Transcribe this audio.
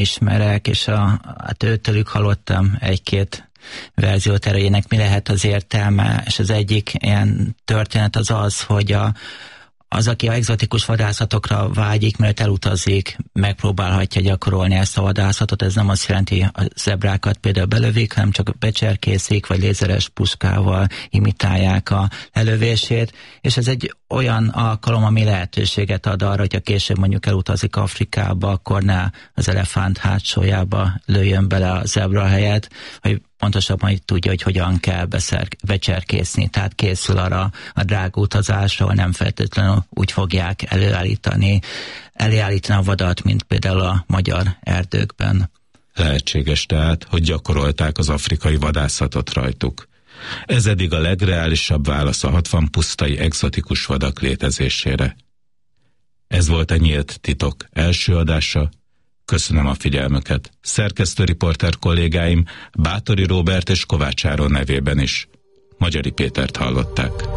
ismerek, és hát őtőlük hallottam egy-két verziót erre, ennek mi lehet az értelme, és az egyik ilyen történet az, hogy az, aki a egzotikus vadászatokra vágyik, mert elutazik, megpróbálhatja gyakorolni ezt a vadászatot. Ez nem azt jelenti, a zebrákat például belövik, hanem csak becserkészik, vagy lézeres puskával imitálják a lelövését, és ez egy olyan alkalom, ami lehetőséget ad arra, hogyha később mondjuk elutazik Afrikába, akkor ne az elefánt hátsójába lőjön bele a zebra helyett, hogy pontosabban hogy tudja, hogy hogyan kell becserkészni, tehát készül arra a drága utazásra, ahol nem feltétlenül úgy fogják előállítani a vadat, mint például a magyar erdőkben. Lehetséges tehát, hogy gyakorolták az afrikai vadászatot rajtuk. Ez eddig a legreálisabb válasz a 60 pusztai egzotikus vadak létezésére. Ez volt a Nyílt Titok első adása. Köszönöm a figyelmüket. Szerkesztőriporter kollégáim Báthori Róbert és Kovács Áron nevében is. Magyari Pétert hallották.